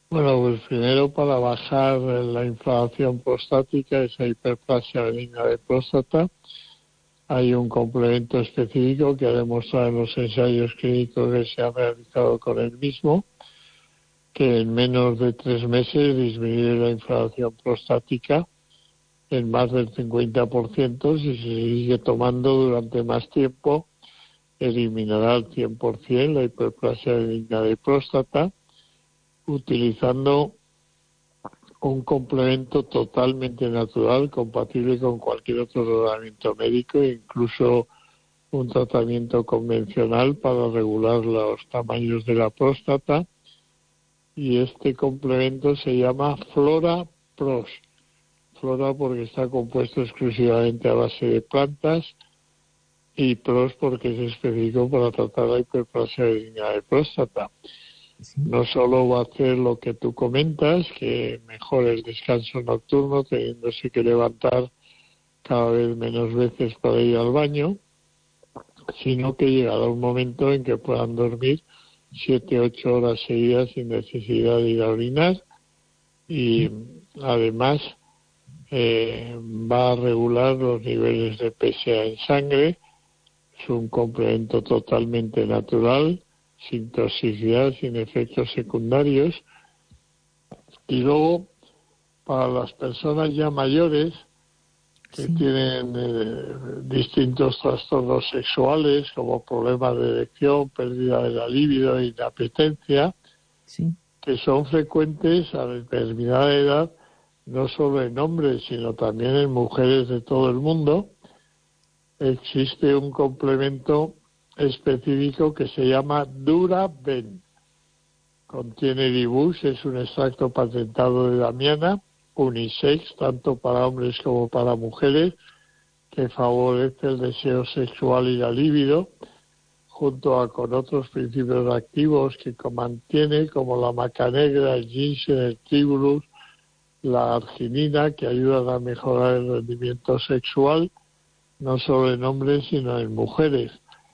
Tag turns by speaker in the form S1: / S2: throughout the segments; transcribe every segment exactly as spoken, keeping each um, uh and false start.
S1: Bueno, pues primero para bajar la inflamación prostática, esa hiperplasia benigna de próstata, hay un complemento específico que ha demostrado en los ensayos clínicos que se han realizado con el mismo, que en menos de tres meses disminuye la inflamación prostática en más del cincuenta por ciento. Si se sigue tomando durante más tiempo, eliminará al cien por ciento la hiperplasia benigna de próstata, utilizando un complemento totalmente natural, compatible con cualquier otro tratamiento médico, incluso un tratamiento convencional para regular los tamaños de la próstata. Y este complemento se llama Flora Pros. Flora porque está compuesto exclusivamente a base de plantas, y Pros porque es específico para tratar la hiperplasia benigna de próstata. Sí. No solo va a hacer lo que tú comentas, que mejore el descanso nocturno, teniéndose que levantar cada vez menos veces para ir al baño, sino que llegará un momento en que puedan dormir siete, ocho horas seguidas sin necesidad de ir a orinar, y además eh, va a regular los niveles de P S A en sangre. Es un complemento totalmente natural, sin toxicidad, sin efectos secundarios. Y luego, para las personas ya mayores que sí. tienen eh, distintos trastornos sexuales, como problemas de erección, pérdida de la libido, inapetencia, sí. que son frecuentes a determinada edad, no solo en hombres, sino también en mujeres de todo el mundo, existe un complemento específico que se llama Duraben. Contiene Dibus, es un extracto patentado de Damiana, unisex, tanto para hombres como para mujeres, que favorece el deseo sexual y la libido, junto a con otros principios activos que mantiene, como la maca negra, el ginseng, el tribulus, la arginina, que ayudan a mejorar el rendimiento sexual, no solo en hombres, sino en mujeres.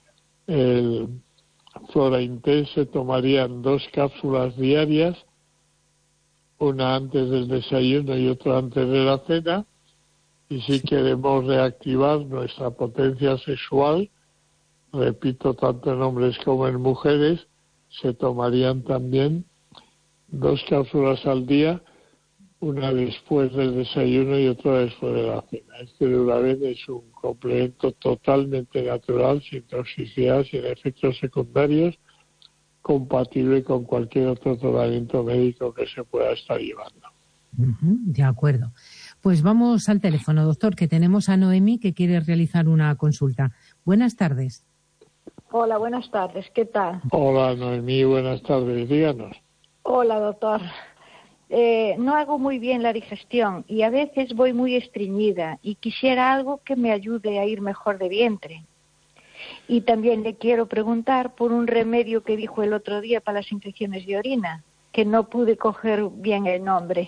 S1: El Flora Intense se tomarían dos cápsulas diarias, una antes del desayuno y otra antes de la cena, y si queremos reactivar nuestra potencia sexual, repito, tanto en hombres como en mujeres, se tomarían también dos cápsulas al día, una después del desayuno y otra después de la cena. Este Duraben es un complemento totalmente natural, sin toxicidad, sin efectos secundarios, compatible con cualquier otro tratamiento médico que se pueda estar llevando.
S2: Uh-huh, de acuerdo. Pues vamos al teléfono, doctor, que tenemos a Noemí que quiere realizar una consulta. Buenas tardes.
S3: Hola, buenas tardes. ¿Qué tal?
S1: Hola, Noemí, buenas tardes. Díganos.
S3: Hola, doctor. Eh, no hago muy bien la digestión y a veces voy muy estreñida y quisiera algo que me ayude a ir mejor de vientre. Y también le quiero preguntar por un remedio que dijo el otro día para las infecciones de orina, que no pude coger bien el nombre.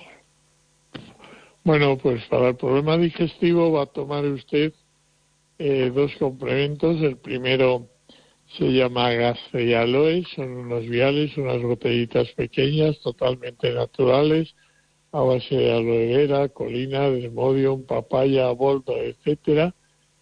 S1: Bueno, pues para el problema digestivo va a tomar usted eh, dos complementos. El primero se llama Gaste y Aloe, son unos viales, unas botellitas pequeñas, totalmente naturales, a base de aloe vera, colina, desmodium, papaya, boldo, etcétera,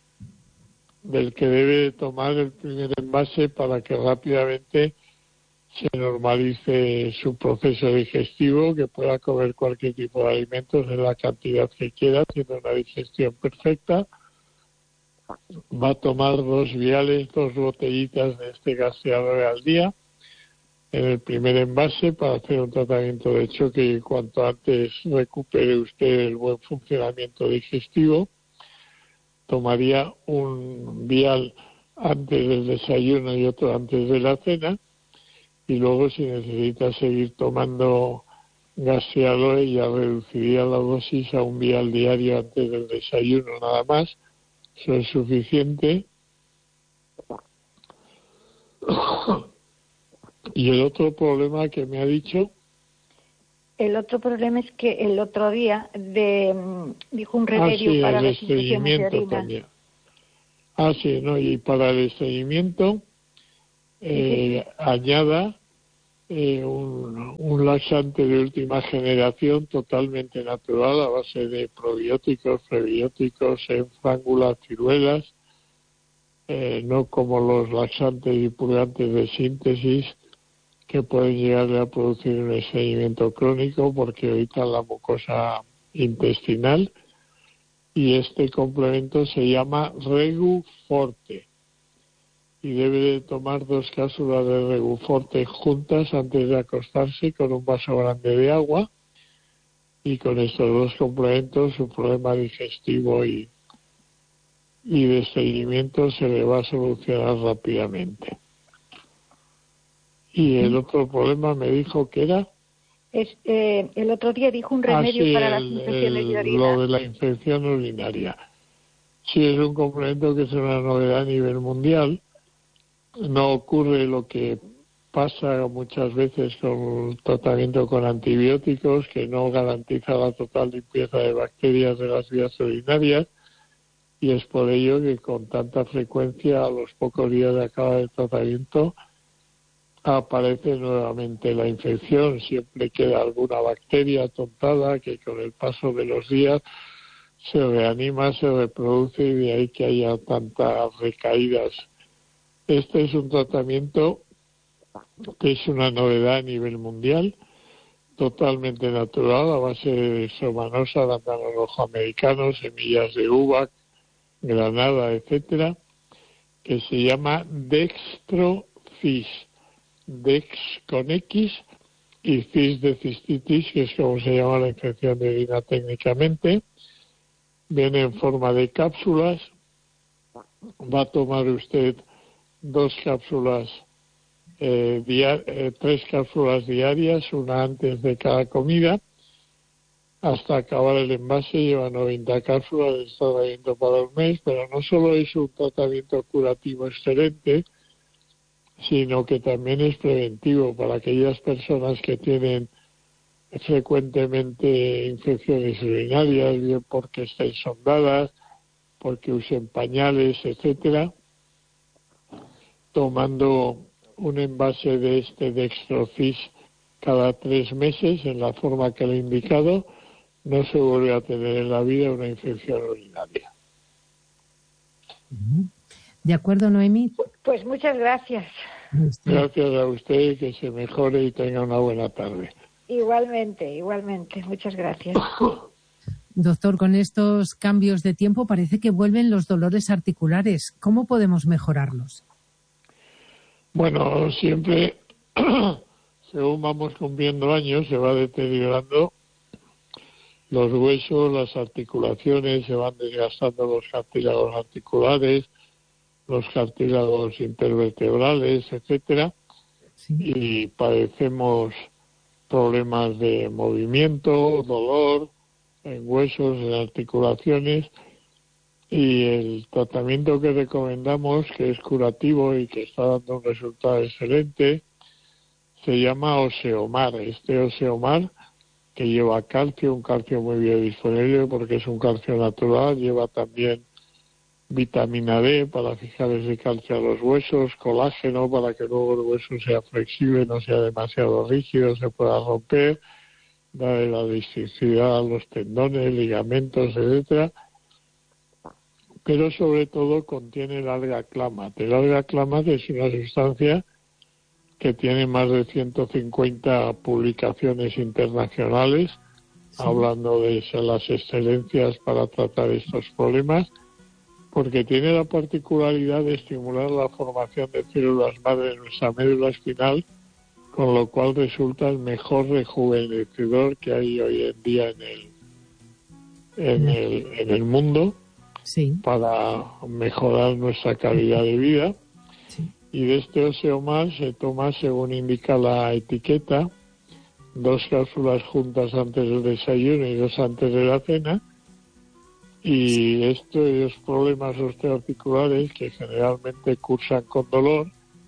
S1: del que debe tomar el primer envase para que rápidamente se normalice su proceso digestivo, que pueda comer cualquier tipo de alimentos en la cantidad que quiera, tiene una digestión perfecta. Va a tomar dos viales, dos botellitas de este gaseador al día en el primer envase para hacer un tratamiento de choque y cuanto antes recupere usted el buen funcionamiento digestivo. Tomaría un vial antes del desayuno y otro antes de la cena, y luego si necesita seguir tomando gaseador ya reduciría la dosis a un vial diario antes del desayuno nada más. Eso es suficiente. ¿Y el otro problema que me ha dicho?
S3: El otro problema es que el otro día de, dijo un remedio
S1: ah, sí,
S3: para
S1: el
S3: las infecciones de orina.
S1: También. Ah, sí, no, y para el estreñimiento, eh, sí, sí. añada eh, un, un laxante de última generación totalmente natural a base de probióticos, prebióticos, enfángulas, ciruelas, eh, no como los laxantes y purgantes de síntesis que pueden llegarle a producir un estreñimiento crónico porque evitan la mucosa intestinal. Y este complemento se llama Regu Forte y debe de tomar dos cápsulas de Regu Forte juntas antes de acostarse con un vaso grande de agua, y con estos dos complementos su problema digestivo y, y de estreñimiento se le va a solucionar rápidamente. Y el otro problema me dijo que era...
S3: Es, eh, el otro día dijo un remedio
S1: ah, sí,
S3: para
S1: el,
S3: las infecciones
S1: el,
S3: de orina.
S1: Lo de la infección urinaria. Sí, es un complemento que es una novedad a nivel mundial. No ocurre lo que pasa muchas veces con el tratamiento con antibióticos, que no garantiza la total limpieza de bacterias de las vías urinarias, y es por ello que con tanta frecuencia, a los pocos días de acabar el tratamiento, aparece nuevamente la infección. Siempre queda alguna bacteria atontada que con el paso de los días se reanima, se reproduce, y de ahí que haya tantas recaídas. Este es un tratamiento que es una novedad a nivel mundial, totalmente natural, a base de somanosa, arándano rojo americano, semillas de uva, granada, etcétera, que se llama Dextrofis. Dex con X y cis de cistitis, que es como se llama la infección de orina técnicamente. Viene en forma de cápsulas. Va a tomar usted dos cápsulas, eh, diar- eh, tres cápsulas diarias, una antes de cada comida. Hasta acabar el envase lleva noventa cápsulas de tratamiento para un mes, pero no solo es un tratamiento curativo excelente, sino que también es preventivo para aquellas personas que tienen frecuentemente infecciones urinarias, bien porque estén sondadas, porque usen pañales, etcétera. Tomando un envase de este Dextrofis cada tres meses en la forma que le he indicado, no se vuelve a tener en la vida una infección urinaria.
S2: ¿De acuerdo, Noemí?
S3: Pues muchas gracias.
S1: Gracias a usted, que se mejore y tenga una buena tarde.
S3: Igualmente, igualmente. Muchas gracias.
S2: Doctor, con estos cambios de tiempo parece que vuelven los dolores articulares. ¿Cómo podemos mejorarlos?
S1: Bueno, siempre, según vamos cumpliendo años, se va deteriorando los huesos, las articulaciones, se van desgastando los cartílagos articulares, los cartílagos intervertebrales, etcétera, sí. Y padecemos problemas de movimiento, dolor en huesos, en articulaciones, y el tratamiento que recomendamos, que es curativo y que está dando un resultado excelente, se llama Oseomar. Este Oseomar, que lleva calcio, un calcio muy biodisponible porque es un calcio natural, lleva también vitamina D para fijar ese calcio a los huesos, colágeno para que luego el hueso sea flexible, no sea demasiado rígido, se pueda romper, darle la elasticidad a los tendones, ligamentos, etcétera. Pero sobre todo contiene el alga clamat. El alga clamat es una sustancia que tiene más de ciento cincuenta publicaciones internacionales, sí, hablando de las excelencias para tratar estos problemas, porque tiene la particularidad de estimular la formación de células madre en nuestra médula espinal, con lo cual resulta el mejor rejuvenecedor que hay hoy en día en el, en el, en el mundo, sí, para mejorar nuestra calidad de vida. Sí. Y de este Oseomar se toma, según indica la etiqueta, dos cápsulas juntas antes del desayuno y dos antes de la cena. Y estos problemas osteoarticulares, que generalmente cursan con dolor,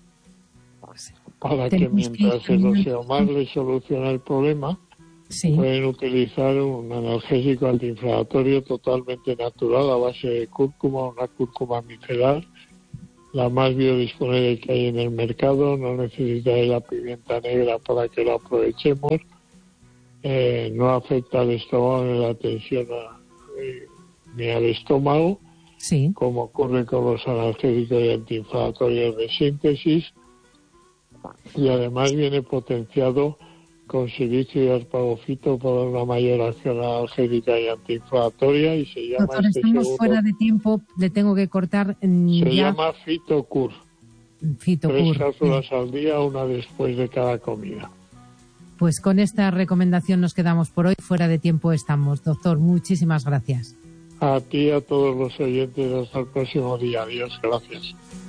S1: para que mientras el Oseomar le soluciona el problema, sí, pueden utilizar un analgésico antiinflamatorio totalmente natural a base de cúrcuma, una cúrcuma micelar, la más biodisponible que hay en el mercado, no necesita de la pimienta negra para que lo aprovechemos, eh, no afecta al estómago ni la tensión a, eh, ni al estómago,
S2: sí,
S1: como ocurre con los analgésicos y antiinflamatorios de síntesis, y además viene potenciado con silicio y arpagofito para una mayor acción analgésica y antiinflamatoria, y se llama
S2: doctor,
S1: este
S2: estamos
S1: segundo,
S2: fuera de tiempo, le tengo que cortar. mm,
S1: se
S2: ya.
S1: llama Fitocur.
S2: Fitocur.
S1: Tres cápsulas al día, una después de cada comida.
S2: Pues con esta recomendación nos quedamos por hoy. Fuera de tiempo estamos. Doctor, muchísimas gracias.
S1: A ti y a todos los oyentes, hasta el próximo día. Adiós, gracias.